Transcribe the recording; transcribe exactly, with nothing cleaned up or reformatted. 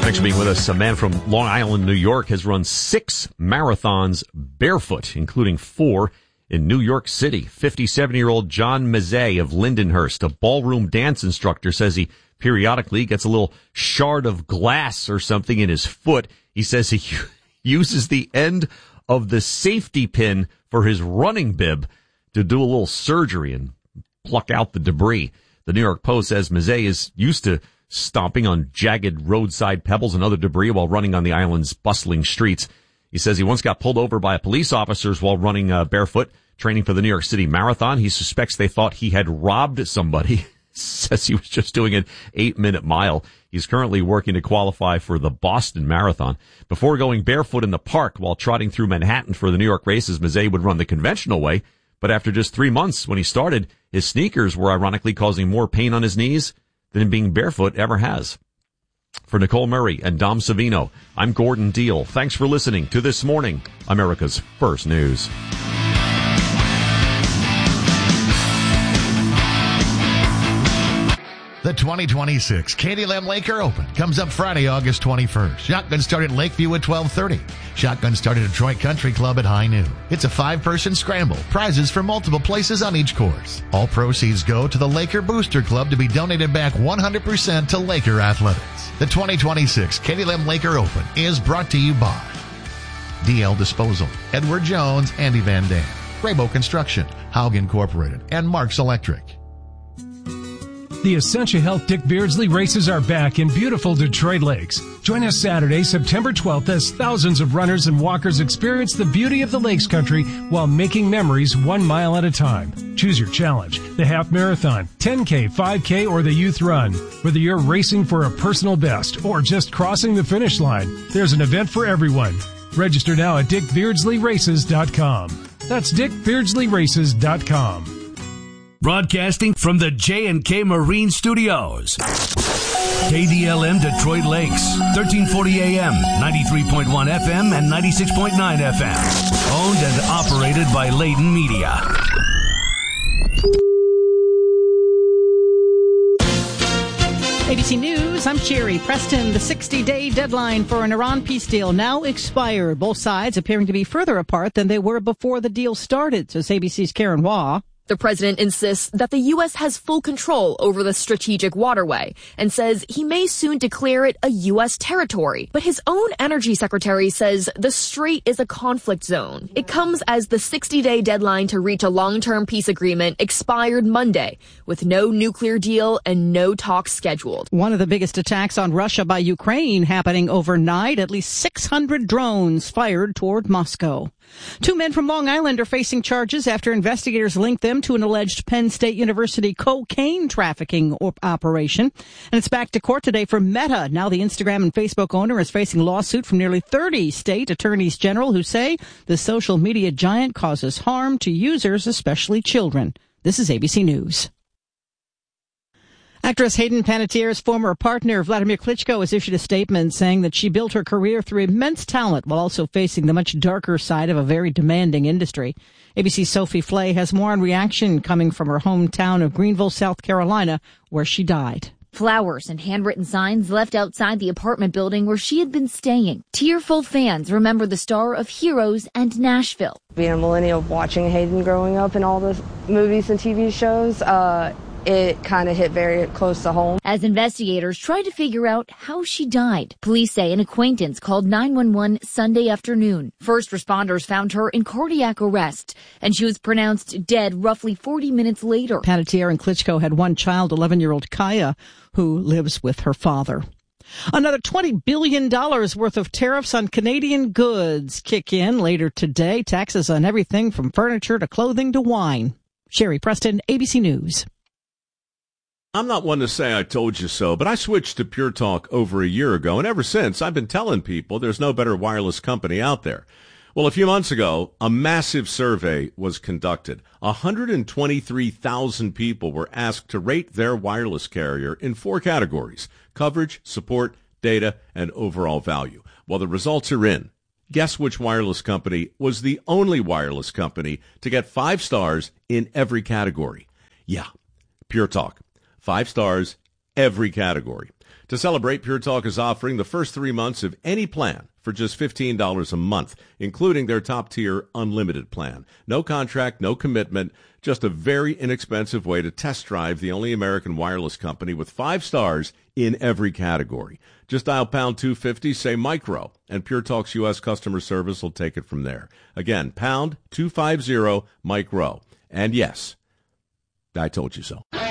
Thanks for being with us. A man from Long Island, New York has run six marathons barefoot, including four in New York City. fifty-seven-year-old John Mazzei of Lindenhurst, a ballroom dance instructor, says he periodically gets a little shard of glass or something in his foot. He says he uses the end of the safety pin for his running bib to do a little surgery and pluck out the debris. The New York Post says Mazzei is used to stomping on jagged roadside pebbles and other debris while running on the island's bustling streets. He says he once got pulled over by police officers while running uh, barefoot, training for the New York City Marathon. He suspects they thought he had robbed somebody. Says he was just doing an eight-minute mile. He's currently working to qualify for the Boston Marathon. Before going barefoot in the park while trotting through Manhattan for the New York races, Mazzei would run the conventional way. But after just three months when he started, his sneakers were ironically causing more pain on his knees than being barefoot ever has. For Nicole Murray and Dom Savino, I'm Gordon Deal. Thanks for listening to This Morning, America's First News. The twenty twenty-six Katie Lamb Laker Open comes up Friday, August twenty-first. Shotgun start at Lakeview at twelve thirty. Shotgun start at Detroit Country Club at high noon. It's a five-person scramble. Prizes for multiple places on each course. All proceeds go to the Laker Booster Club to be donated back one hundred percent to Laker Athletics. The twenty twenty-six Katie Lamb Laker Open is brought to you by D L Disposal, Edward Jones, Andy Van Dam, Raybo Construction, Haug Incorporated, and Marks Electric. The Essentia Health Dick Beardsley races are back in beautiful Detroit Lakes. Join us Saturday, September twelfth, as thousands of runners and walkers experience the beauty of the Lakes Country while making memories one mile at a time. Choose your challenge, the half marathon, ten K, five K, or the youth run. Whether you're racing for a personal best or just crossing the finish line, there's an event for everyone. Register now at dick beardsley races dot com. That's dick beardsley races dot com. Broadcasting from the J and K Marine Studios. K D L M Detroit Lakes, thirteen forty A M, ninety-three point one F M, and ninety-six point nine F M. Owned and operated by Layton Media. A B C News, I'm Sherry Preston. The sixty-day deadline for an Iran peace deal now expired. Both sides appearing to be further apart than they were before the deal started, says A B C's Karen Waugh. The president insists that the U S has full control over the strategic waterway and says he may soon declare it a U S territory. But his own energy secretary says the strait is a conflict zone. It comes as the sixty-day deadline to reach a long-term peace agreement expired Monday, with no nuclear deal and no talks scheduled. One of the biggest attacks on Russia by Ukraine happening overnight. At least six hundred drones fired toward Moscow. Two men from Long Island are facing charges after investigators linked them to an alleged Penn State University cocaine trafficking operation. And it's back to court today for Meta. Now the Instagram and Facebook owner is facing a lawsuit from nearly thirty state attorneys general who say the social media giant causes harm to users, especially children. This is A B C News. Actress Hayden Panettiere's former partner, Vladimir Klitschko, has issued a statement saying that she built her career through immense talent while also facing the much darker side of a very demanding industry. A B C's Sophie Flay has more on reaction coming from her hometown of Greenville, South Carolina, where she died. Flowers and handwritten signs left outside the apartment building where she had been staying. Tearful fans remember the star of Heroes and Nashville. Being a millennial, watching Hayden growing up in all the movies and T V shows, uh, it kind of hit very close to home. As investigators tried to figure out how she died, police say an acquaintance called nine one one Sunday afternoon. First responders found her in cardiac arrest, and she was pronounced dead roughly forty minutes later. Panettiere and Klitschko had one child, eleven-year-old Kaya, who lives with her father. Another twenty billion dollars worth of tariffs on Canadian goods kick in later today. Taxes on everything from furniture to clothing to wine. Sherry Preston, A B C News. I'm not one to say I told you so, but I switched to Pure Talk over a year ago, and ever since I've been telling people there's no better wireless company out there. Well, a few months ago, a massive survey was conducted. one hundred twenty-three thousand people were asked to rate their wireless carrier in four categories: coverage, support, data, and overall value. Well, the results are in. Guess which wireless company was the only wireless company to get five stars in every category? Yeah, Pure Talk. Five stars, every category. To celebrate, Pure Talk is offering the first three months of any plan for just fifteen dollars a month, including their top-tier unlimited plan. No contract, no commitment, just a very inexpensive way to test drive the only American wireless company with five stars in every category. Just dial pound two fifty, say micro, and Pure Talk's U S customer service will take it from there. Again, pound two fifty, micro. And yes, I told you so.